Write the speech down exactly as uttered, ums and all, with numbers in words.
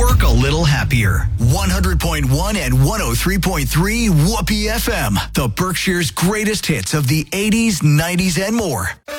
work a little happier. one hundred point one and one oh three point three Whoopee F M. The Berkshire's greatest hits of the eighties, nineties, and more.